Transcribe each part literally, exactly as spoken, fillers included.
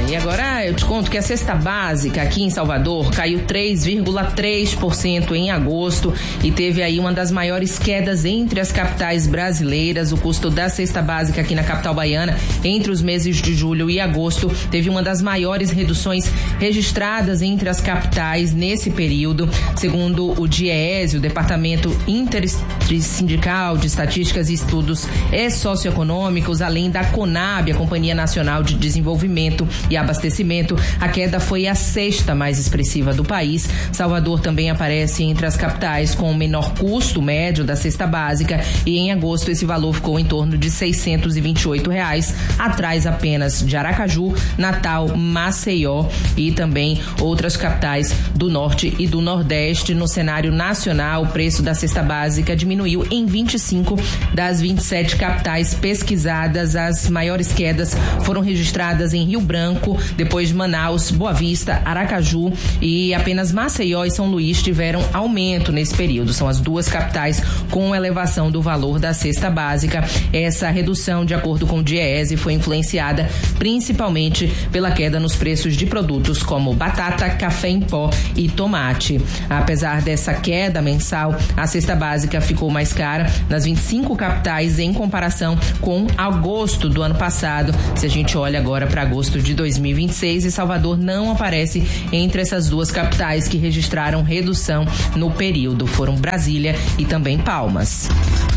E agora eu te conto que a cesta básica aqui em Salvador caiu três vírgula três por cento em agosto e teve aí uma das maiores quedas entre as capitais brasileiras. O custo da cesta básica aqui na capital baiana entre os meses de julho e agosto teve uma das maiores reduções registradas entre as capitais nesse período. Segundo o DIEESE, o Departamento Intersindical de Estatísticas e Estudos Socioeconômicos, além da CONAB, a Companhia Nacional de Desenvolvimento e Abastecimento, a queda foi a sexta mais expressiva do país. Salvador também aparece entre as capitais com o menor custo médio da cesta básica e em agosto esse valor ficou em torno de seiscentos e vinte e oito reais, atrás apenas de Aracaju, Natal, Maceió e também outras capitais do norte e do nordeste. No cenário nacional, o preço da cesta básica diminuiu em vinte e cinco das vinte e sete capitais pesquisadas. As maiores quedas foram registradas em Rio Branco, depois de Manaus, Boa Vista, Aracaju e apenas Maceió e São Luís tiveram aumento nesse período. São as duas capitais com elevação do valor da cesta básica. Essa redução, de acordo com o DIEESE, foi influenciada principalmente pela queda nos preços de produtos como batata, café em pó e tomate. Apesar dessa queda mensal, a cesta básica ficou mais cara nas vinte e cinco capitais em comparação com agosto do ano passado. Se a gente olha agora para agosto de dois mil e vinte e seis, e Salvador não aparece entre essas duas capitais que registraram redução no período. Foram Brasília e também Palmas.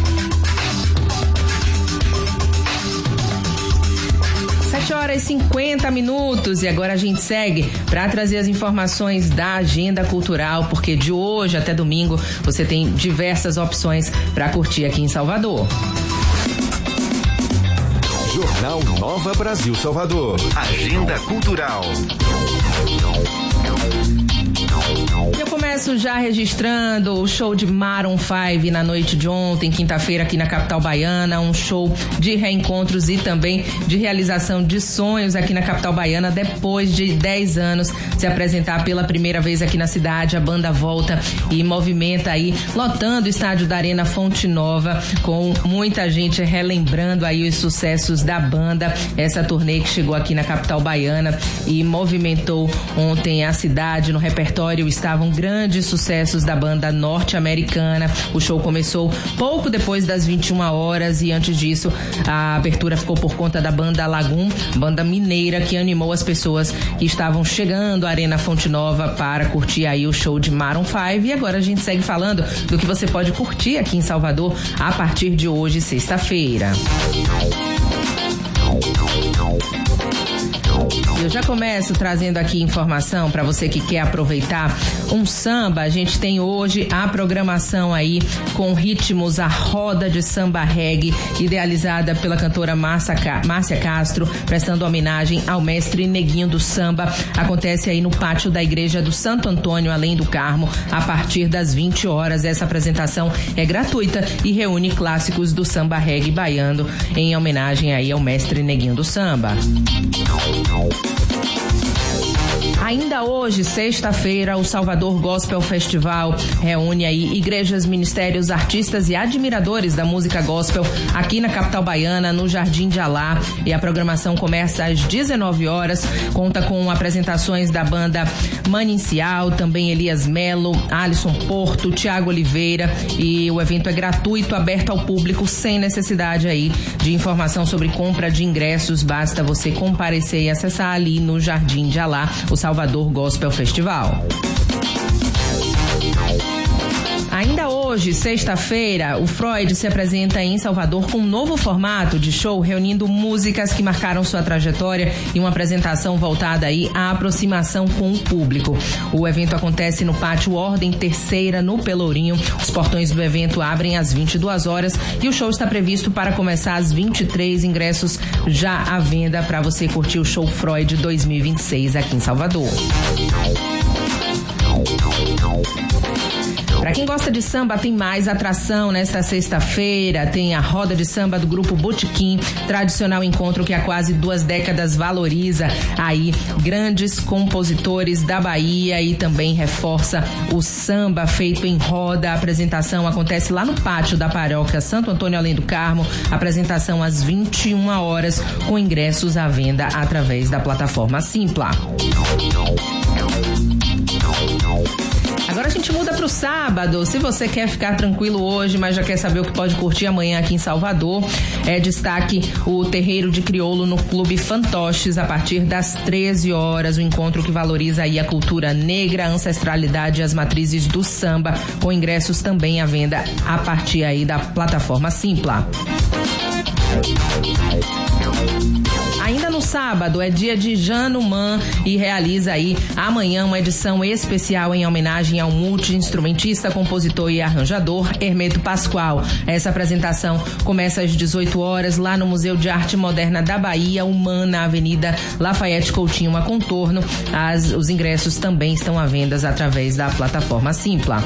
sete horas e cinquenta minutos e agora a gente segue para trazer as informações da agenda cultural, porque de hoje até domingo você tem diversas opções para curtir aqui em Salvador. Jornal Nova Brasil Salvador. Agenda cultural. Eu começo já registrando o show de Maroon cinco na noite de ontem, quinta-feira, aqui na capital baiana. Um show de reencontros e também de realização de sonhos aqui na capital baiana. Depois de dez anos se apresentar pela primeira vez aqui na cidade, a banda volta e movimenta aí, lotando o estádio da Arena Fonte Nova, com muita gente relembrando aí os sucessos da banda. Essa turnê que chegou aqui na capital baiana e movimentou ontem a cidade. No repertório estavam grandes sucessos da banda norte-americana. O show começou pouco depois das vinte e uma horas e antes disso a abertura ficou por conta da banda Lagoon, banda mineira que animou as pessoas que estavam chegando à Arena Fonte Nova para curtir aí o show de Maroon cinco. E agora a gente segue falando do que você pode curtir aqui em Salvador a partir de hoje, sexta-feira. Eu já começo trazendo aqui informação para você que quer aproveitar um samba. A gente tem hoje a programação aí com ritmos a roda de samba reggae, idealizada pela cantora Márcia Castro, prestando homenagem ao mestre Neguinho do Samba. Acontece aí no pátio da Igreja do Santo Antônio, além do Carmo, a partir das vinte horas. Essa apresentação é gratuita e reúne clássicos do samba reggae baiano em homenagem aí ao mestre Neguinho do Samba. Ainda hoje, sexta-feira, o Salvador Gospel Festival reúne aí igrejas, ministérios, artistas e admiradores da música gospel aqui na capital baiana, no Jardim de Alá. E a programação começa às dezenove horas, conta com apresentações da banda Maninicial, também Elias Melo, Alisson Porto, Tiago Oliveira, e o evento é gratuito, aberto ao público, sem necessidade aí de informação sobre compra de ingressos. Basta você comparecer e acessar ali no Jardim de Alá, o Salvador Gospel Festival. Ainda hoje, sexta-feira, o Freud se apresenta em Salvador com um novo formato de show, reunindo músicas que marcaram sua trajetória e uma apresentação voltada aí à aproximação com o público. O evento acontece no Pátio Ordem Terceira, no Pelourinho. Os portões do evento abrem às vinte e duas horas e o show está previsto para começar às vinte e três. Ingressos já à venda para você curtir o show Freud dois mil e vinte e seis aqui em Salvador. Para quem gosta de samba, tem mais atração nesta sexta-feira. Tem a roda de samba do grupo Botequim, tradicional encontro que há quase duas décadas valoriza aí grandes compositores da Bahia e também reforça o samba feito em roda. A apresentação acontece lá no pátio da Paróquia Santo Antônio Além do Carmo. Apresentação às vinte e uma horas, com ingressos à venda através da plataforma Simpla. Agora a gente muda para o sábado. Se você quer ficar tranquilo hoje, mas já quer saber o que pode curtir amanhã aqui em Salvador, é destaque o Terreiro de Crioulo no Clube Fantoches a partir das treze horas. O encontro que valoriza aí a cultura negra, a ancestralidade e as matrizes do samba, com ingressos também à venda a partir aí da plataforma Simpla. Ainda no sábado é dia de Januman e realiza aí amanhã uma edição especial em homenagem ao multi-instrumentista, compositor e arranjador Hermeto Pascoal. Essa apresentação começa às dezoito horas lá no Museu de Arte Moderna da Bahia, UMAN, na Avenida Lafayette Coutinho a Contorno. As, os ingressos também estão à venda através da plataforma Simpla.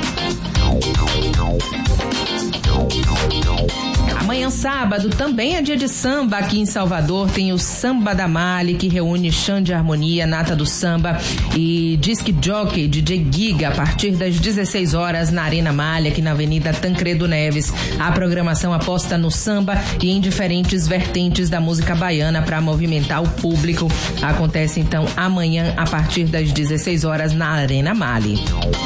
Amanhã, sábado, também é dia de samba aqui em Salvador. Tem o Samba da Mali, que reúne chão de harmonia, nata do samba e disc jockey D J Giga a partir das dezesseis horas na Arena Mali, aqui na Avenida Tancredo Neves. A programação aposta no samba e em diferentes vertentes da música baiana para movimentar o público. Acontece então amanhã a partir das dezesseis horas na Arena Mali.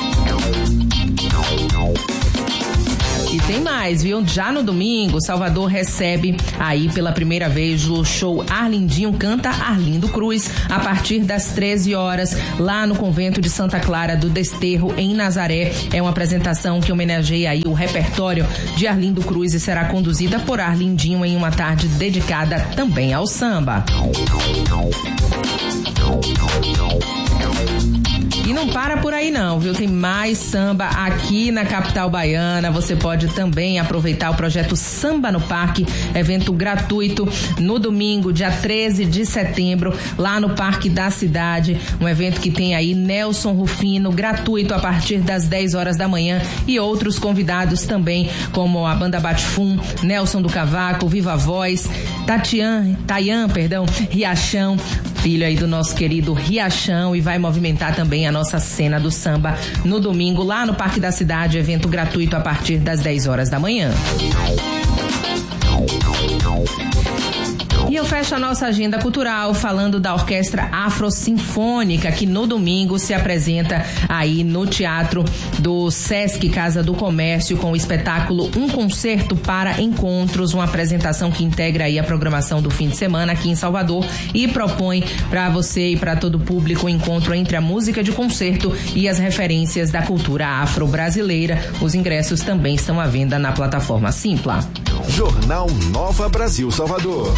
E tem mais, viu? Já no domingo, Salvador recebe aí pela primeira vez o show Arlindinho Canta Arlindo Cruz, a partir das treze horas, lá no Convento de Santa Clara do Desterro, em Nazaré. É uma apresentação que homenageia aí o repertório de Arlindo Cruz e será conduzida por Arlindinho em uma tarde dedicada também ao samba. E não para por aí não, viu? Tem mais samba aqui na capital baiana. Você pode também aproveitar o projeto Samba no Parque, evento gratuito no domingo, dia treze de setembro, lá no Parque da Cidade. Um evento que tem aí Nelson Rufino, gratuito a partir das dez horas da manhã, e outros convidados também, como a Banda Batifum, Nelson do Cavaco, Viva Voz, Tatian, Tayan, perdão, Riachão, filho aí do nosso querido Riachão, e vai movimentar também a nossa cena do samba no domingo, lá no Parque da Cidade, evento gratuito a partir das dez horas da manhã. E eu fecho a nossa agenda cultural falando da Orquestra Afro-Sinfônica, que no domingo se apresenta aí no Teatro do Sesc Casa do Comércio com o espetáculo Um Concerto para Encontros, uma apresentação que integra aí a programação do fim de semana aqui em Salvador e propõe para você e para todo o público o encontro entre a música de concerto e as referências da cultura afro-brasileira. Os ingressos também estão à venda na plataforma Simpla. Jornal Nova Brasil Salvador.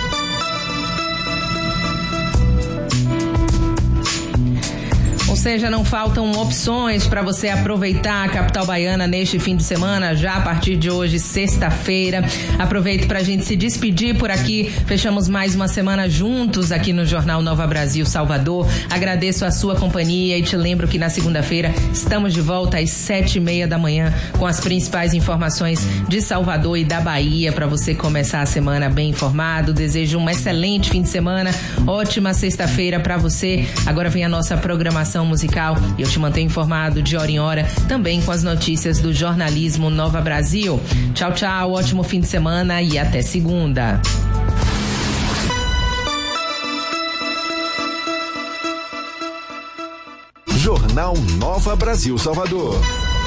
Ou seja, não faltam opções para você aproveitar a capital baiana neste fim de semana, já a partir de hoje, sexta-feira. Aproveito para a gente se despedir por aqui. Fechamos mais uma semana juntos aqui no Jornal Nova Brasil Salvador. Agradeço a sua companhia e te lembro que na segunda-feira estamos de volta às sete e meia da manhã com as principais informações de Salvador e da Bahia para você começar a semana bem informado. Desejo um excelente fim de semana, ótima sexta-feira para você. Agora vem a nossa programação musical e eu te mantenho informado de hora em hora também com as notícias do jornalismo Nova Brasil. Tchau, tchau, ótimo fim de semana e até segunda. Jornal Nova Brasil Salvador.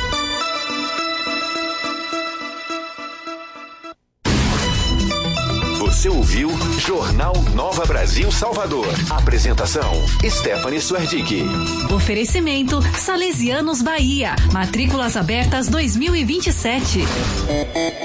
Você ouviu Jornal Nova Brasil Salvador. Apresentação Stephanie Suerdick. Oferecimento Salesianos Bahia. Matrículas abertas dois mil e vinte e sete.